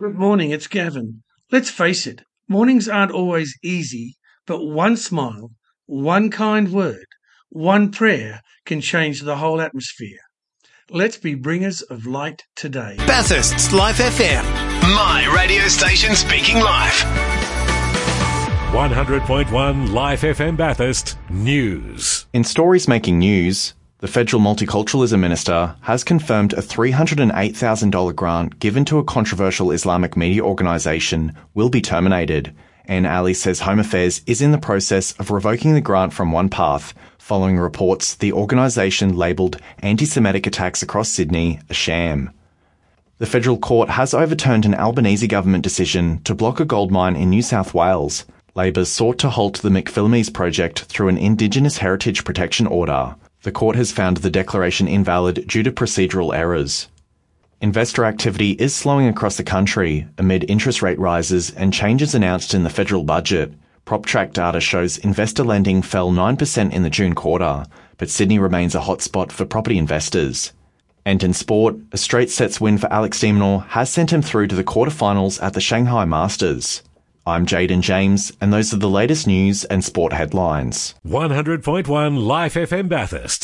Good morning, it's Gavin. Let's face it, mornings aren't always easy, but one smile, one kind word, one prayer can change the whole atmosphere. Let's be bringers of light today. Bathurst's Life FM. My radio station speaking live. 100.1 Life FM Bathurst News. In stories making news, the Federal Multiculturalism Minister has confirmed a $308,000 grant given to a controversial Islamic media organisation will be terminated. Anne Ali says Home Affairs is in the process of revoking the grant from OnePath following reports the organisation labelled anti-Semitic attacks across Sydney a sham. The federal court has overturned an Albanese government decision to block a gold mine in New South Wales. Labor sought to halt the McPhillamys project through an Indigenous Heritage Protection Order. The court has found the declaration invalid due to procedural errors. Investor activity is slowing across the country amid interest rate rises and changes announced in the federal budget. PropTrack data shows investor lending fell 9% in the June quarter, but Sydney remains a hotspot for property investors. And in sport, a straight sets win for Alex de Minaur has sent him through to the quarterfinals at the Shanghai Masters. I'm Jaden James, and those are the latest news and sport headlines. 100.1 Life FM Bathurst.